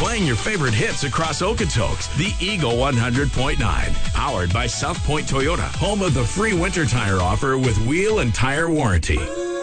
playing your favorite hits across Okotoks. The Eagle 100.9. Powered by South Point Toyota, home of the free winter tire offer with wheel and tire warranty.